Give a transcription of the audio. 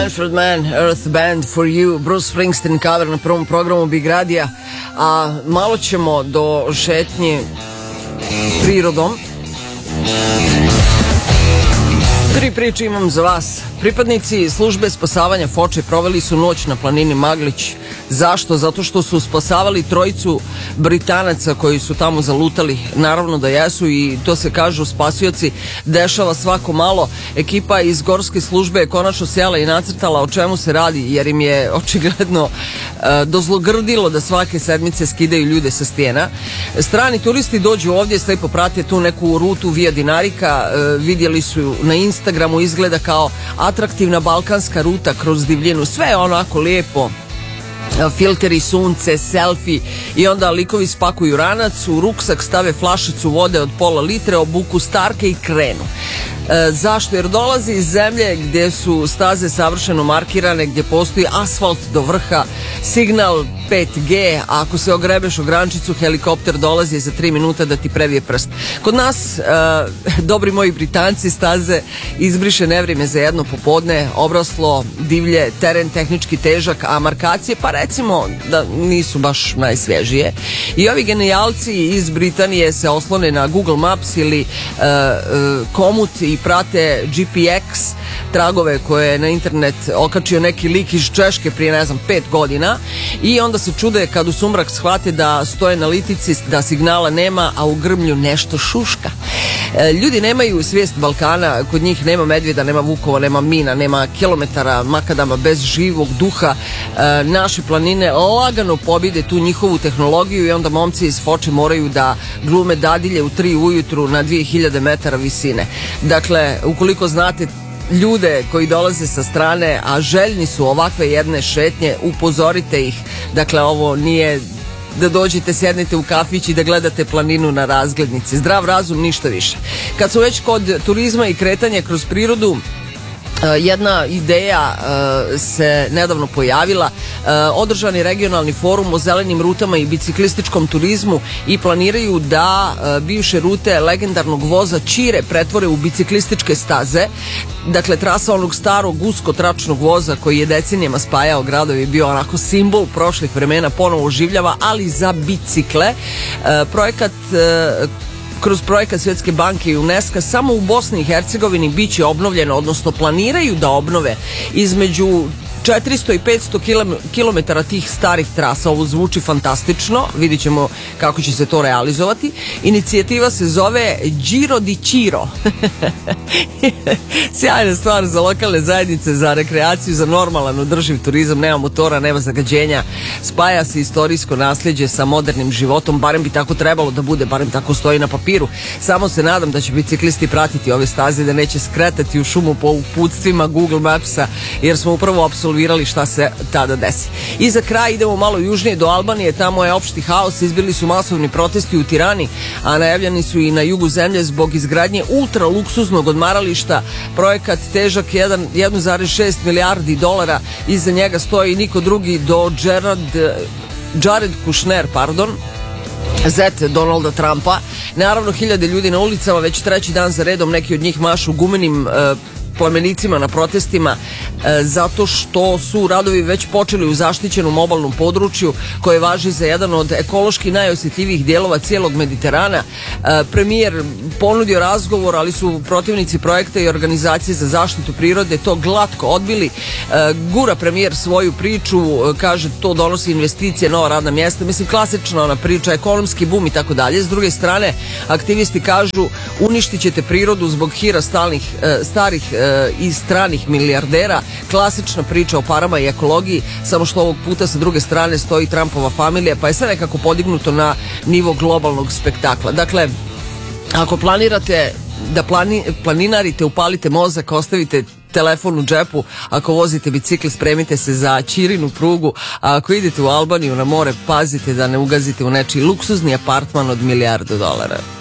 Manfred Mann, Earth Band for You, Bruce Springsteen cover na prvom programu Big Radija, a malo ćemo do šetnje prirodom. 3 priče imam za vas. Pripadnici službe spasavanja Foče proveli su noć na planini Maglić. Zašto? Zato što su spasavali trojicu Britanaca koji su tamo zalutali. Naravno da jesu i to se kažu spasioci. Dešava svako malo. Ekipa iz gorske službe je konačno sjela i nacrtala o čemu se radi, jer im je očigledno dozlogrdilo da svake sedmice skidaju ljude sa stijena. Strani turisti dođu ovdje, slepo prate tu neku rutu Via Dinarica. Vidjeli su na Instagramu, izgleda kao atraktivna balkanska ruta kroz divljinu. Sve je onako lijepo. Filteri, sunce, selfie i onda likovi spakuju ranac, u ruksak stave flašicu vode od pola litre, obuku starke i krenu. Zašto? Jer dolazi iz zemlje gdje su staze savršeno markirane, gdje postoji asfalt do vrha, signal 5G, a ako se ogrebeš o grančicu, helikopter dolazi za 3 minuta da ti previje prst. Kod nas, dobri moji Britanci, staze izbriše nevrijeme za jedno popodne, obraslo divlje, teren tehnički težak, a markacije pa recimo da nisu baš najsvježije. I ovi genijalci iz Britanije se oslone na Google Maps ili Komoot i prate GPX tragove koje je na internet okačio neki lik iz Češke prije 5 godina i onda se čude kad u sumrak shvate da stoje na litici, da signala nema, a u grmlju nešto šuška. Ljudi nemaju svijest Balkana, kod njih nema medvjeda, nema vukova, nema mina, nema kilometara makadama bez živog duha. Naše planine lagano pobjede tu njihovu tehnologiju i onda momci iz Foče moraju da glume dadilje u 3 ujutru na 2000 metara visine. Dakle, ukoliko znate ljude koji dolaze sa strane, a željni su ovakve jedne šetnje, upozorite ih. Dakle, ovo nije da dođete, sjednete u kafić i da gledate planinu na razglednici. Zdrav razum, ništa više. Kad su već kod turizma i kretanja kroz prirodu, jedna ideja se nedavno pojavila. Održan je regionalni forum o zelenim rutama i biciklističkom turizmu i planiraju da bivše rute legendarnog voza Čire pretvore u biciklističke staze. Dakle, trasa onog starog usko-tračnog voza koji je decenijama spajao gradovi, bio onako simbol prošlih vremena, ponovo oživljava, ali za bicikle. Kroz projekat Svjetske banke i UNESCO samo u Bosni i Hercegovini bit će obnovljeno, odnosno planiraju da obnove između 400 i 500 kilometara tih starih trasa. Ovo zvuči fantastično, vidit ćemo kako će se to realizovati. Inicijativa se zove Giro di Ciro. Sjajna stvar za lokalne zajednice, za rekreaciju, za normalan održiv turizam. Nema motora, nema zagađenja, spaja se istorijsko nasljeđe sa modernim životom, barem bi tako trebalo da bude, barem tako stoji na papiru. Samo se nadam da će biciklisti pratiti ove staze, da neće skretati u šumu po uputstvima Google Mapsa, jer smo upravo apsolvirali šta se tada desi. I za kraj idemo malo južnije do Albanije, tamo je opšti haos, izbili su masovni protesti u Tirani, a najavljeni su i na jugu zemlje zbog izgradnje ultra luksuznog odmarališta. Projekat težak 1,6 milijardi dolara, iza njega stoji niko drugi do Jared Kushner, zet Donalda Trumpa. Naravno, hiljade ljudi na ulicama, već 3. dan za redom, neki od njih mašu gumenim plamenicima na protestima, zato što su radovi već počeli u zaštićenom obalnom području koje važi za jedan od ekološki najosjetljivijih dijelova cijelog Mediterana. Premijer ponudio razgovor, ali su protivnici projekta i organizacije za zaštitu prirode to glatko odbili. Gura premijer svoju priču, kaže to donosi investicije, nova radna mjesta. Mislim, klasična ona priča, ekonomski bum i tako dalje. S druge strane, aktivisti kažu uništit ćete prirodu zbog hira starih i stranih milijardera. Klasična priča o parama i ekologiji, samo što ovog puta sa druge strane stoji Trumpova familija, pa je sve nekako podignuto na nivo globalnog spektakla. Dakle, ako planirate da planinarite, upalite mozak, ostavite telefon u džepu, ako vozite bicikl, spremite se za Čirinu prugu, a ako idete u Albaniju na more, pazite da ne ugazite u nečiji luksuzni apartman od $1 milijardu.